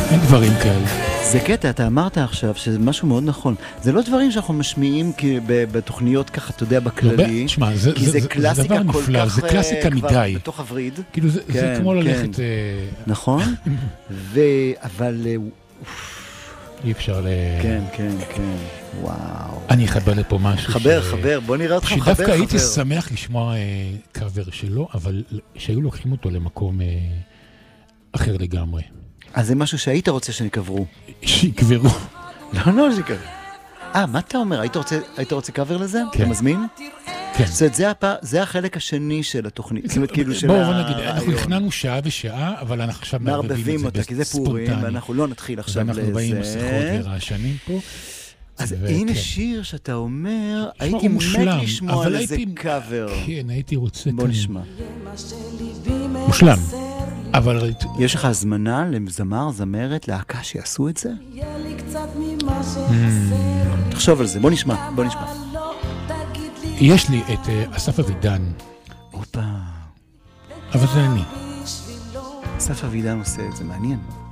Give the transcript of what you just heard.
אין דברים כאלה. זה קטע, אתה אמרת עכשיו שזה משהו מאוד נכון. זה לא דברים שאנחנו משמיעים בתוכניות ככה, אתה יודע, בכללי. תשמע, כי זה קלאסיקה כל כך זה קלאסיקה מדי. בתוך הווריד. כאילו זה כמו ללכת... נכון, אבל... אי אפשר כן, כן, כן, וואו. אני אחבר לפה משהו חבר, בוא נראה אותך חבר. שדווקא הייתי שמח לשמוע קאבר שלו, אבל שהיו לוקחים אותו למקום אחר לגמרי. אז זה משהו שהיית רוצה שנקברו. שיקברו. לא, שיקברו. מה אתה אומר? היית רוצה קאבר לזה? כן. אתה מזמין? כן. זאת אומרת, זה החלק השני של התוכנית. זאת אומרת, כאילו של בואו נגיד, אנחנו הכננו שעה ושעה, אבל אנחנו עכשיו מערבבים אותה, כי זה פורים, ואנחנו לא נתחיל עכשיו לזה. ואנחנו באים מסכות ורעשנים פה. אז הנה שיר שאתה אומר, הייתי מת לשמוע על איזה קאבר. כן, הייתי רוצה... בוא נשמע. מושלם. אבל... יש לך הזמנה לזמר, זמרת, להקה שיעשו את זה? תחשוב על זה, בוא נשמע. יש לי את אסף אבידן. אופה. אבל זה אני. אסף אבידן עושה את זה, מעניין.